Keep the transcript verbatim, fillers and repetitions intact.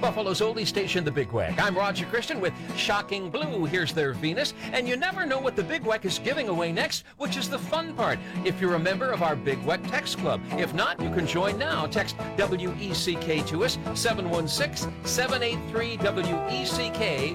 Buffalo's oldie station, The Big Weck. I'm Roger Christian with Shocking Blue. Here's their Venus. And you never know what The Big Weck is giving away next, which is the fun part, if you're a member of our Big Weck Text Club. If not, you can join now. Text W E C K to us, seven one six, seven eight three, W E C K,